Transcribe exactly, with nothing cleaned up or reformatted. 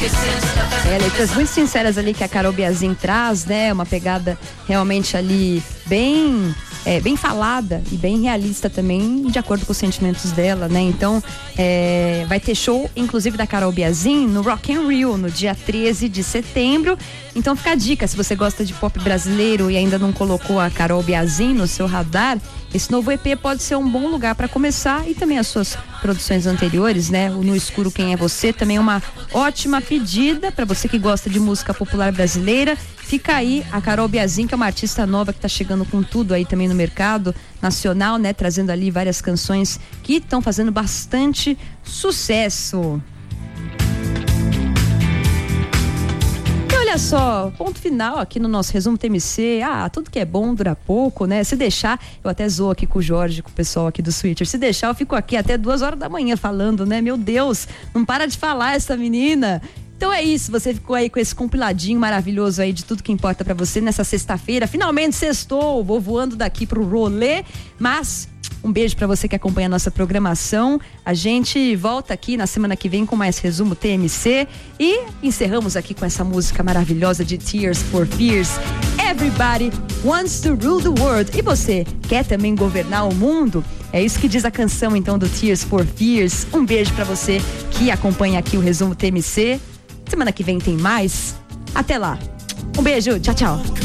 É, letras muito sinceras ali que a Carol Biazin traz, né? Uma pegada realmente ali bem, é, bem falada e bem realista também, de acordo com os sentimentos dela, né? Então, é, vai ter show, inclusive, da Carol Biazin no Rock in Rio, no dia treze de setembro. Então fica a dica, se você gosta de pop brasileiro e ainda não colocou a Carol Biazin no seu radar, esse novo E P pode ser um bom lugar para começar, e também as suas produções anteriores, né? O No Escuro Quem é Você também é uma ótima pedida para você que gosta de música popular brasileira. Fica aí a Carol Biazin, que é uma artista nova que está chegando com tudo aí também no mercado nacional, né? Trazendo ali várias canções que estão fazendo bastante sucesso. Olha só, ponto final aqui no nosso resumo T M C. Ah, tudo que é bom dura pouco, né? Se deixar, eu até zoo aqui com o Jorge, com o pessoal aqui do Switcher. Se deixar, eu fico aqui até duas horas da manhã falando, né? Meu Deus, não para de falar essa menina. Então é isso, você ficou aí com esse compiladinho maravilhoso aí de tudo que importa pra você nessa sexta-feira. Finalmente sextou, vou voando daqui pro rolê, mas um beijo pra você que acompanha a nossa programação. A gente volta aqui na semana que vem com mais resumo T M C e encerramos aqui com essa música maravilhosa de Tears for Fears. Everybody wants to rule the world. E você, quer também governar o mundo? É isso que diz a canção então do Tears for Fears. Um beijo pra você que acompanha aqui o resumo T M C. Semana que vem tem mais. Até lá. Um beijo, tchau, tchau.